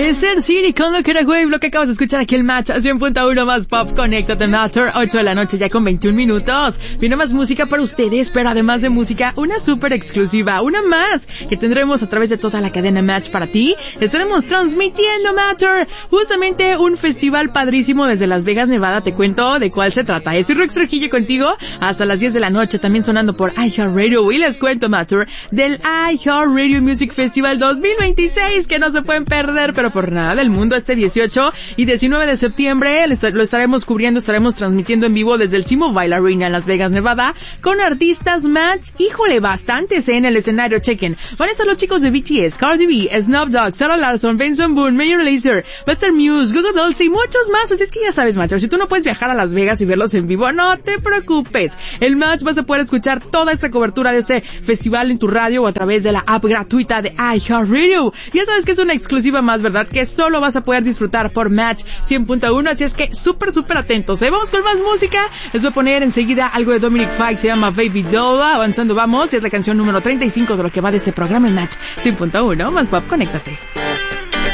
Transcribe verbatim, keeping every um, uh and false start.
Desert City con Look at a Wave, lo que acabas de escuchar aquí el Match a cien punto uno más Pop, Conéctate Matter, ocho de la noche ya con veintiún minutos. Viene más música para ustedes, pero además de música, una súper exclusiva, una más, que tendremos a través de toda la cadena Match para ti. Estaremos transmitiendo Matter, justamente un festival padrísimo desde Las Vegas, Nevada. Te cuento de cuál se trata. Es Rex Trujillo contigo hasta las diez de la noche, también sonando por iHeartRadio. Y les cuento Matter del iHeartRadio Music Festival dos mil veintiséis, que no se pueden perder, pero por nada del mundo, este dieciocho y diecinueve de septiembre lo estaremos cubriendo, estaremos transmitiendo en vivo desde el T-Mobile Arena en Las Vegas, Nevada, con artistas Match, híjole, bastantes en el escenario. Chequen, van a estar los chicos de B T S, Cardi B, Snoop Dogg, Sarah Larson, Benson Boone, Major Lazer, Buster Muse, Google Dolls y muchos más. Así es que ya sabes, Match, si tú no puedes viajar a Las Vegas y verlos en vivo, no te preocupes, el Match vas a poder escuchar toda esta cobertura de este festival en tu radio o a través de la app gratuita de iHeartRadio. Ya sabes que es una exclusiva más, ¿verdad? Que solo vas a poder disfrutar por Match cien punto uno, así es que súper, súper atentos, ¿eh? Vamos con más música, les voy a poner enseguida algo de Dominic Fike, se llama Baby Doll. Avanzando vamos, y es la canción número treinta y cinco de lo que va de este programa en Match cien punto uno más Pop, Conéctate.